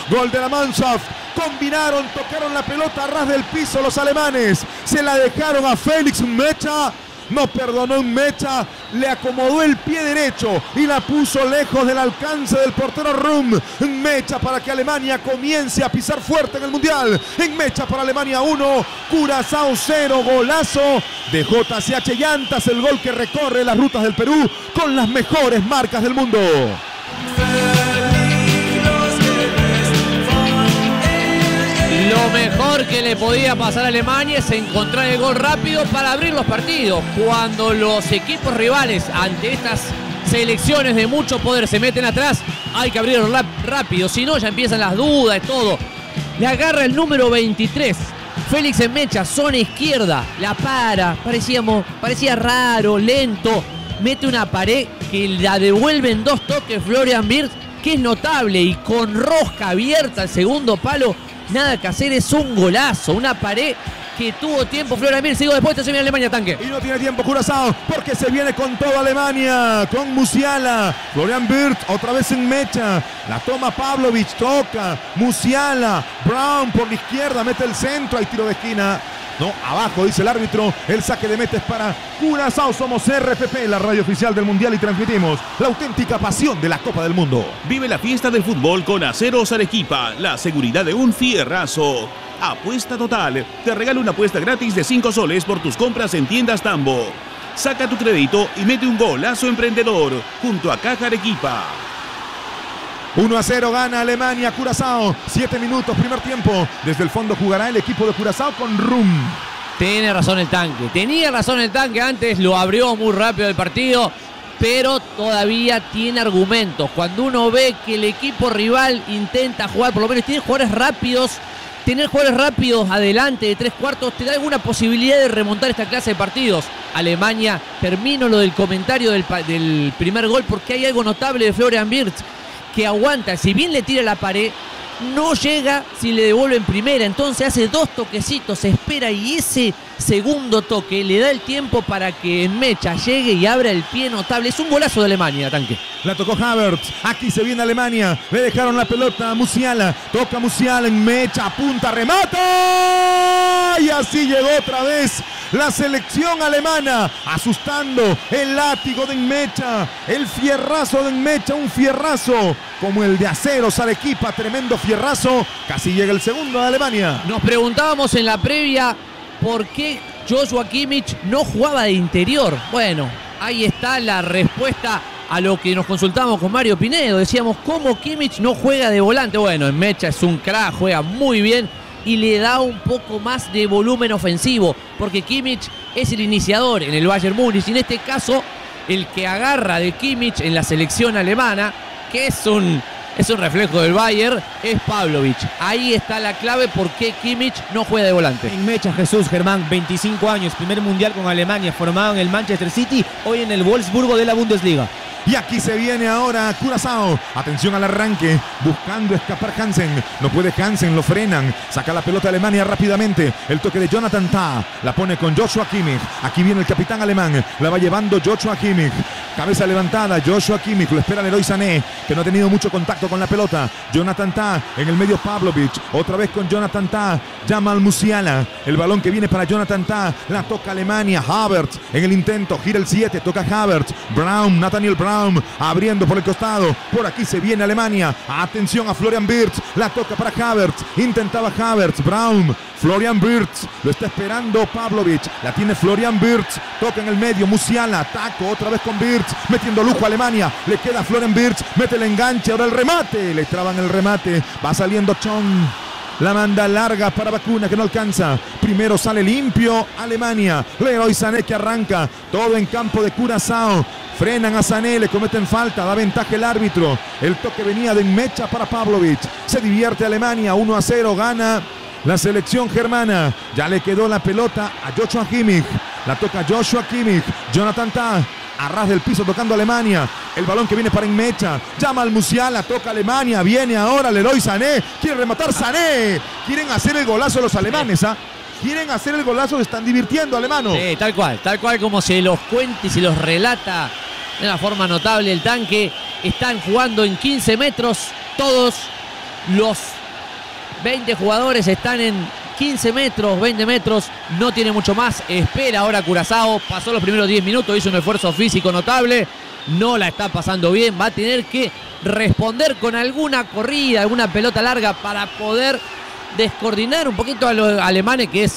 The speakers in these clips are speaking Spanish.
Gol de la Mannschaft. Combinaron, tocaron la pelota a ras del piso los alemanes. Se la dejaron a Felix Nmecha. No perdonó Nmecha, le acomodó el pie derecho y la puso lejos del alcance del portero Rum. Nmecha para que Alemania comience a pisar fuerte en el Mundial. Nmecha para Alemania 1, Curazao 0, golazo de JCH Llantas, el gol que recorre las rutas del Perú con las mejores marcas del mundo. Lo mejor que le podía pasar a Alemania es encontrar el gol rápido para abrir los partidos. Cuando los equipos rivales ante estas selecciones de mucho poder se meten atrás, hay que abrirlo rápido, si no ya empiezan las dudas, todo. Le agarra el número 23, Félix Nmecha, zona izquierda, la parecía raro, lento, mete una pared que la devuelve en 2 toques Florian Wirtz, que es notable, y con rosca abierta al segundo palo. Nada que hacer, es un golazo, una pared que tuvo tiempo Florian Wirtz. Sigo después, se viene Alemania, Tanque. Y no tiene tiempo Curazao, porque se viene con toda Alemania, con Musiala, Florian Wirtz, otra vez Nmecha, la toma Pavlovic, toca, Musiala, Brown por la izquierda, mete el centro, hay tiro de esquina. No, abajo, dice el árbitro, el saque de meta es para Curazao. Somos RPP, la radio oficial del Mundial, y transmitimos la auténtica pasión de la Copa del Mundo. Vive la fiesta del fútbol con Aceros Arequipa, la seguridad de un fierrazo. Apuesta total, te regala una apuesta gratis de 5 soles por tus compras en tiendas Tambo. Saca tu crédito y mete un golazo emprendedor junto a Caja Arequipa. 1-0 gana Alemania, Curazao. 7 minutos, primer tiempo. Desde el fondo jugará el equipo de Curazao con Rum. Tenía razón el Tanque. Antes lo abrió muy rápido el partido, pero todavía tiene argumentos. Cuando uno ve que el equipo rival intenta jugar, por lo menos tiene jugadores rápidos, tener jugadores rápidos adelante de 3/4 te da alguna posibilidad de remontar esta clase de partidos. Alemania, termino lo del comentario del primer gol, porque hay algo notable de Florian Wirtz, que aguanta, si bien le tira la pared, no llega si le devuelve en primera, entonces hace 2 toquecitos, espera, y ese segundo toque le da el tiempo para que Nmecha llegue y abra el pie notable. Es un golazo de Alemania, Tanque. La tocó Havertz, aquí se viene Alemania, le dejaron la pelota a Musiala, toca Musiala, Nmecha, apunta, remata, y así llegó otra vez la selección alemana, asustando el látigo de Nmecha, el fierrazo de Nmecha, un fierrazo como el de Aceros Arequipa, tremendo fierrazo, casi llega el segundo de Alemania. Nos preguntábamos en la previa por qué Joshua Kimmich no jugaba de interior. Bueno, ahí está la respuesta a lo que nos consultamos con Mario Pinedo. Decíamos, ¿cómo Kimmich no juega de volante? Bueno, Nmecha es un crack, juega muy bien y le da un poco más de volumen ofensivo, porque Kimmich es el iniciador en el Bayern Múnich, y en este caso el que agarra de Kimmich en la selección alemana, que es un reflejo del Bayern, es Pavlovic. Ahí está la clave por qué Kimmich no juega de volante. Nmecha, Jesús Germán, 25 años, primer mundial con Alemania, formado en el Manchester City, hoy en el Wolfsburgo de la Bundesliga. Y aquí se viene ahora Curazao. Atención al arranque, buscando escapar Hansen. No puede Hansen, lo frenan. Saca la pelota Alemania rápidamente. El toque de Jonathan Tah. La pone con Joshua Kimmich. Aquí viene el capitán alemán. La va llevando Joshua Kimmich. Cabeza levantada, Joshua Kimmich. Lo espera Leroy Sané, que no ha tenido mucho contacto con la pelota. Jonathan Tah en el medio, Pavlovic. Otra vez con Jonathan Tah. Jamal Musiala. El balón que viene para Jonathan Tah. La toca Alemania. Havertz en el intento. Gira el 7. Toca Havertz. Brown, Nathaniel Brown. Abriendo por el costado. Por aquí se viene Alemania. Atención a Florian Wirtz. La toca para Havertz. Intentaba Havertz. Brown. Florian Wirtz. Lo está esperando Pavlovic. La tiene Florian Wirtz. Toca en el medio. Musiala. Taco otra vez con Wirtz. Metiendo lujo a Alemania. Le queda Florian Wirtz. Mete el enganche. Ahora el remate. Le traban el remate. Va saliendo Chong. La manda larga para Vacuna, que no alcanza. Primero sale limpio Alemania. Leroy Sané que arranca. Todo en campo de Curazao. Frenan a Sané, le cometen falta, da ventaja el árbitro. El toque venía de Nmecha para Pavlovic. Se divierte Alemania, 1-0, gana la selección germana. Ya le quedó la pelota a Joshua Kimmich. La toca Joshua Kimmich. Jonathan Tah, a ras del piso tocando Alemania. El balón que viene para Nmecha. Llama al Musiala, toca Alemania. Viene ahora Leroy Sané. Quiere rematar Sané. Quieren hacer el golazo los alemanes, ¿ah? Quieren hacer el golazo, están divirtiendo, alemano. Sí, tal cual como se los cuenta y se los relata de una forma notable el Tanque. Están jugando en 15 metros todos los 20 jugadores están en 15 metros, 20 metros, no tiene mucho más. Espera ahora Curazao, pasó los primeros 10 minutos, hizo un esfuerzo físico notable, no la está pasando bien, va a tener que responder con alguna corrida, alguna pelota larga para poder descoordinar un poquito a los alemanes, que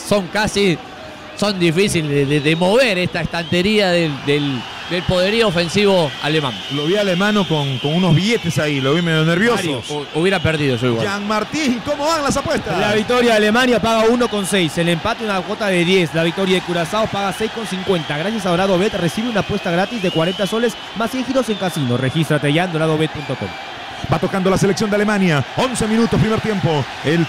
son difíciles de mover esta estantería del poderío ofensivo alemán. Lo vi alemano con unos billetes ahí, lo vi medio nervioso. Hubiera perdido yo igual. Jean Martín, ¿cómo van las apuestas? La victoria de Alemania paga 1,6. El empate una cuota de 10. La victoria de Curazao paga 6,50. Gracias a Doradobet recibe una apuesta gratis de 40 soles más 100 giros en casino. Regístrate ya en doradobet.com. Va tocando la selección de Alemania. 11 minutos, primer tiempo. El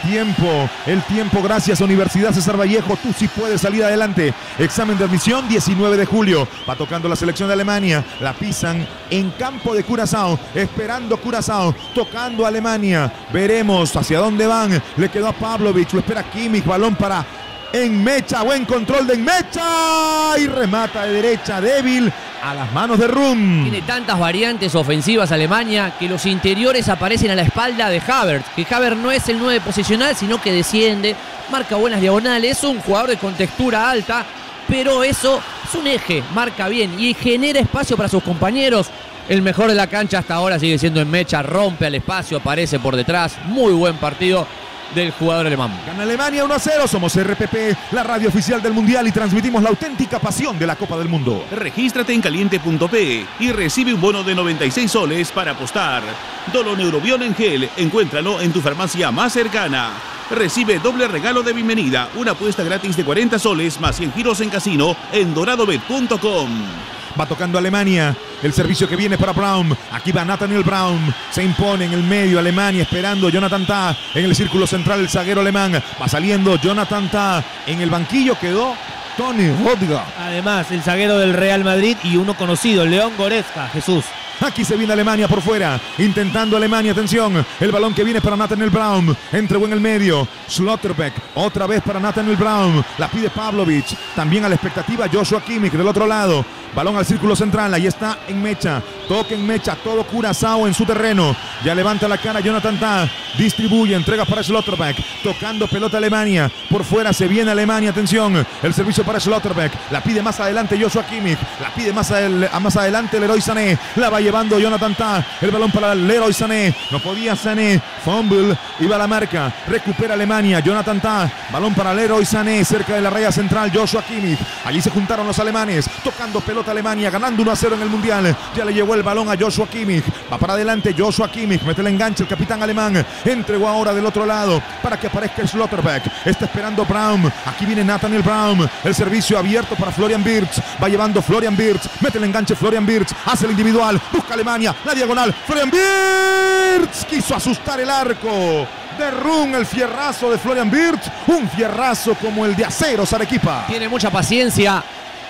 tiempo, gracias a Universidad César Vallejo. Tú sí puedes salir adelante. Examen de admisión, 19 de julio. Va tocando la selección de Alemania. La pisan en campo de Curazao. Esperando Curazao. Tocando a Alemania. Veremos hacia dónde van. Le quedó a Pavlovic. Lo espera Kimmich. Balón para Enmecha. Buen control de Enmecha. Y remata de derecha. Débil. A las manos de Rum. Tiene tantas variantes ofensivas Alemania que los interiores aparecen a la espalda de Havertz. Que Havertz no es el 9 posicional, sino que desciende, marca buenas diagonales, es un jugador de contextura alta, pero eso es un eje, marca bien y genera espacio para sus compañeros. El mejor de la cancha hasta ahora sigue siendo Enmecha, rompe al espacio, aparece por detrás. Muy buen partido del jugador alemán. Gana Alemania 1-0, somos RPP, la radio oficial del Mundial y transmitimos la auténtica pasión de la Copa del Mundo. Regístrate en caliente.p y recibe un bono de 96 soles para apostar. Doloneurobion en gel, encuéntralo en tu farmacia más cercana. Recibe doble regalo de bienvenida, una apuesta gratis de 40 soles más 100 giros en casino en doradobet.com. Va tocando Alemania, el servicio que viene para Braun. Aquí va Nathaniel Braun, se impone en el medio Alemania, esperando Jonathan Tah en el círculo central, el zaguero alemán. Va saliendo Jonathan Tah, en el banquillo quedó Toni Rüdiger. Además, el zaguero del Real Madrid y uno conocido, León Goretzka, Jesús. Aquí se viene Alemania por fuera, intentando Alemania, atención, el balón que viene para Nathaniel Braun, entregó en el medio, Schlotterbeck, otra vez para Nathaniel Braun, la pide Pavlovic, también a la expectativa Joshua Kimmich del otro lado, balón al círculo central, ahí está Enmecha, toca Enmecha, todo Curazao en su terreno, ya levanta la cara Jonathan Tah, distribuye, entrega para Schlotterbeck, tocando pelota Alemania, por fuera se viene Alemania, atención, el servicio para Schlotterbeck, la pide más adelante Joshua Kimmich, la pide más adelante Leroy Sané, la va llevando Jonathan Tah, el balón para Leroy Sané, no podía Sané, fumble, iba a la marca, recupera Alemania, Jonathan Tah, balón para Leroy Sané, cerca de la raya central Joshua Kimmich, allí se juntaron los alemanes, tocando pelota Alemania, ganando 1-0 en el Mundial, ya le llevó el balón a Joshua Kimmich, va para adelante Joshua Kimmich, mete el enganche el capitán alemán, entregó ahora del otro lado, para que aparezca Schlotterbeck, está esperando Braun, aquí viene Nathaniel Braun, el servicio abierto para Florian Wirtz, va llevando Florian Wirtz, mete el enganche Florian Wirtz, hace el individual, busca Alemania, la diagonal, Florian Wirtz, quiso asustar el arco de Rum, el fierrazo de Florian Wirtz, un fierrazo como el de Aceros Arequipa. Tiene mucha paciencia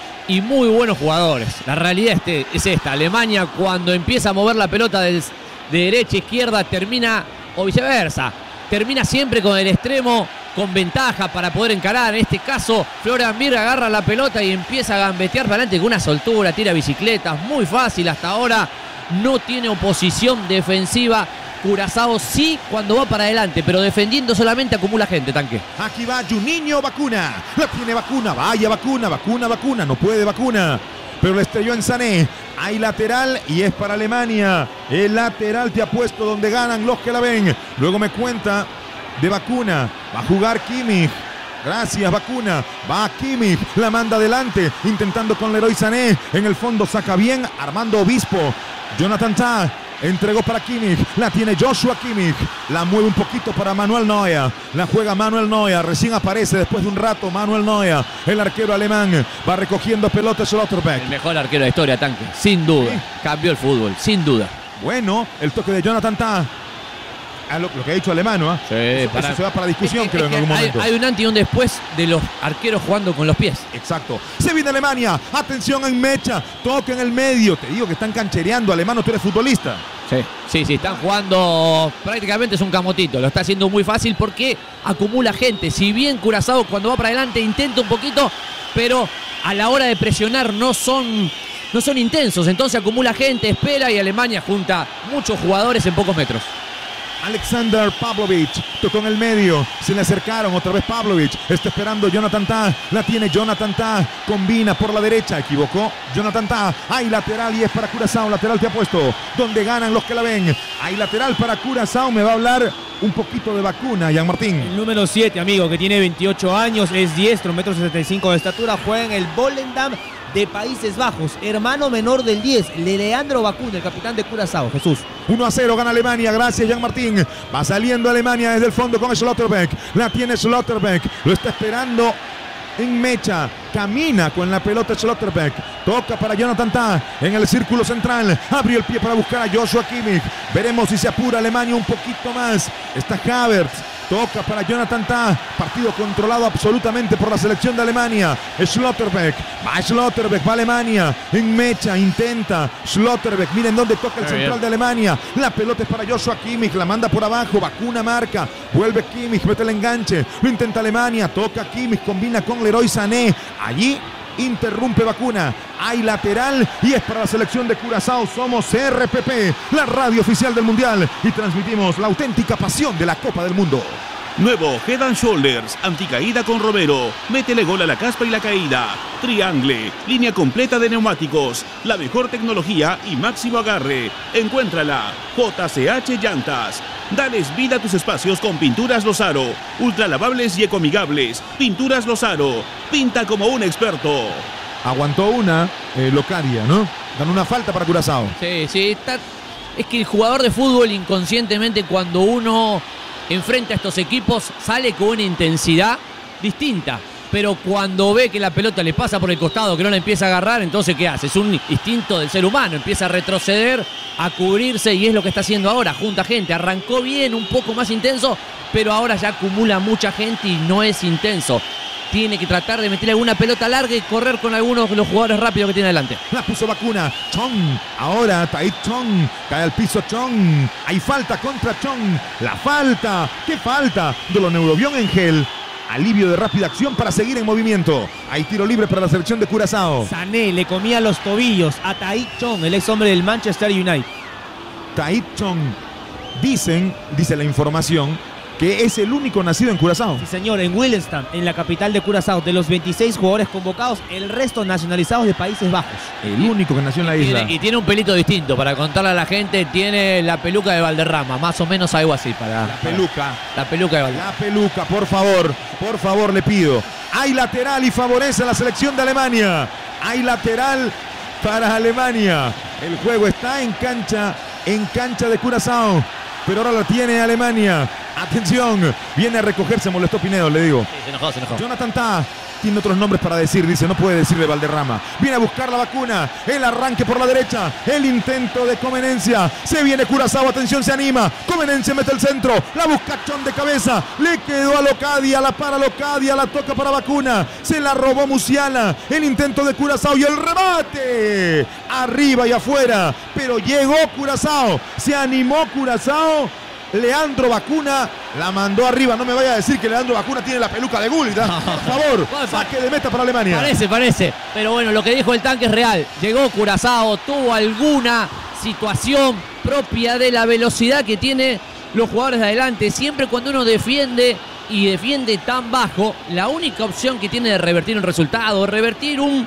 y muy buenos jugadores. La realidad es esta, Alemania cuando empieza a mover la pelota de derecha a izquierda termina, o viceversa, termina siempre con el extremo con ventaja para poder encarar. En este caso, Florian Wirtz agarra la pelota y empieza a gambetear para adelante con una soltura, tira bicicletas, muy fácil hasta ahora, no tiene oposición defensiva. Curazao sí cuando va para adelante, pero defendiendo solamente acumula gente, Tanque. Aquí va Juninho Vacuna, la tiene Vacuna, vaya Vacuna, no puede Vacuna, pero le estrelló en Sané. Hay lateral y es para Alemania. El lateral te apuesto donde ganan los que la ven. Luego me cuenta de Vacuna, va a jugar Kimmich. Gracias Vacuna, va Kimmich, la manda adelante, intentando con Leroy Sané, en el fondo saca bien Armando Obispo. Jonathan Tah entregó para Kimmich, la tiene Joshua Kimmich, la mueve un poquito para Manuel Neuer, la juega Manuel Neuer, recién aparece después de un rato Manuel Neuer, el arquero alemán, va recogiendo pelota Schlotterbeck. El mejor arquero de la historia, Tanque, sin duda, ¿sí? Cambió el fútbol, sin duda. Bueno, el toque de Jonathan Tah. Lo que ha dicho Alemano, sí, eso se va para discusión, creo, en algún momento. Hay un antes y un después de los arqueros jugando con los pies. Exacto. Se viene Alemania. Atención en Mecha. Toca en el medio. Te digo que están canchereando. Alemano, tú eres futbolista. Sí, están jugando prácticamente es un camotito. Lo está haciendo muy fácil porque acumula gente. Si bien Curazao cuando va para adelante intenta un poquito, pero a la hora de presionar no son intensos. Entonces acumula gente, espera y Alemania junta muchos jugadores en pocos metros. Alexander Pavlovic tocó en el medio, se le acercaron, otra vez Pavlovic, está esperando Jonathan Tah, la tiene Jonathan Tah, combina por la derecha, equivocó Jonathan Tah, hay lateral y es para Curazao, lateral te ha puesto, donde ganan los que la ven, hay lateral para Curazao, me va a hablar un poquito de Bacuna, Jan Martín. El número 7, amigo, que tiene 28 años, es diestro, 1,75 m de estatura, juega en el Volendam de Países Bajos, hermano menor del 10, Leandro Bacuna, el capitán de Curazao. Jesús. 1-0 gana Alemania, gracias Jan Martín. Va saliendo Alemania desde el fondo con Schlotterbeck. La tiene Schlotterbeck, lo está esperando en mecha. Camina con la pelota Schlotterbeck. Toca para Jonathan Tah en el círculo central. Abrió el pie para buscar a Joshua Kimmich. Veremos si se apura Alemania un poquito más. Está Havertz. Toca para Jonathan Tah. Partido controlado absolutamente por la selección de Alemania. Schlotterbeck. Va Alemania. En mecha. Intenta. Schlotterbeck. Miren dónde toca el central de Alemania. La pelota es para Joshua Kimmich. La manda por abajo. Bacuna marca. Vuelve Kimmich. Mete el enganche. Lo intenta Alemania. Toca Kimmich. Combina con Leroy Sané. Allí interrumpe Bacuna. Hay lateral y es para la selección de Curazao. Somos RPP, la radio oficial del Mundial, y transmitimos la auténtica pasión de la Copa del Mundo. Nuevo Head and Shoulders, anticaída con Romero. Métele gol a la caspa y la caída. Triangle, línea completa de neumáticos. La mejor tecnología y máximo agarre. Encuéntrala. JCH Llantas. Dales vida a tus espacios con Pinturas Lozaro. Ultra lavables y ecoamigables. Pinturas Lozaro. Pinta como un experto. Aguantó una Locadia, ¿no? Dan una falta para Curazao. Sí. Es que el jugador de fútbol inconscientemente, cuando uno enfrenta a estos equipos, sale con una intensidad distinta. Pero cuando ve que la pelota le pasa por el costado, que no la empieza a agarrar, entonces ¿qué hace? Es un instinto del ser humano. Empieza a retroceder, a cubrirse, y es lo que está haciendo ahora. Junta gente. Arrancó bien, un poco más intenso, pero ahora ya acumula mucha gente y no es intenso. Tiene que tratar de meter alguna pelota larga y correr con algunos de los jugadores rápidos que tiene adelante. La puso Bacuna. Chong. Ahora Taib Chong. Cae al piso Chong. Hay falta contra Chong. La falta. ¿Qué falta? De lo Neurobión en gel. Alivio de rápida acción para seguir en movimiento. Hay tiro libre para la selección de Curazao. Sané le comía los tobillos a Taib Chong, el ex hombre del Manchester United. Taib Chong. Dice la información, que es el único nacido en Curazao. Sí, señor, en Willemstad, en la capital de Curazao. De los 26 jugadores convocados, el resto nacionalizados de Países Bajos. El único que nació en la isla. Y tiene un pelito distinto, para contarle a la gente. Tiene la peluca de Valderrama, más o menos algo así. La peluca de Valderrama. La peluca, por favor, le pido. Hay lateral y favorece a la selección de Alemania. Hay lateral para Alemania. El juego está en cancha de Curazao, pero ahora la tiene Alemania. Atención, viene a recogerse, molestó Pinedo, le digo. Sí, se enojó. Jonathan Tah tiene otros nombres para decir, dice, no puede decirle Valderrama. Viene a buscar la Bacuna, el arranque por la derecha, el intento de Comenencia. Se viene Curazao, atención, se anima. Comenencia mete el centro, la busca Chong de cabeza, le quedó a Locadia, la para Locadia, la toca para Bacuna. Se la robó Musiala, el intento de Curazao y el remate. Arriba y afuera, pero llegó Curazao, se animó Curazao. Leandro Bacuna la mandó arriba. No me vaya a decir que Leandro Bacuna tiene la peluca de Gullit, ¿eh? Por favor, saque de meta para Alemania. Parece. Pero bueno, lo que dijo el tanque es real. Llegó Curazao, tuvo alguna situación propia de la velocidad que tiene los jugadores de adelante. Siempre cuando uno defiende y defiende tan bajo, la única opción que tiene de revertir un resultado, revertir un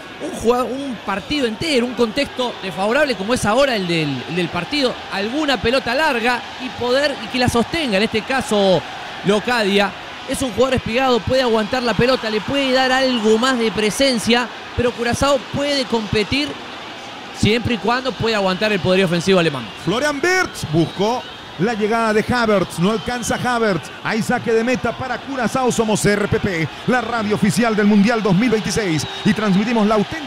partido entero, un contexto desfavorable como es ahora el del partido, alguna pelota larga y que la sostenga, en este caso Locadia. Es un jugador espigado, puede aguantar la pelota, le puede dar algo más de presencia, pero Curazao puede competir siempre y cuando pueda aguantar el poderío ofensivo alemán. Florian Wirtz buscó la llegada de Havertz, no alcanza Havertz. Hay saque de meta para Curazao. Somos RPP, la radio oficial del Mundial 2026, y transmitimos la auténtica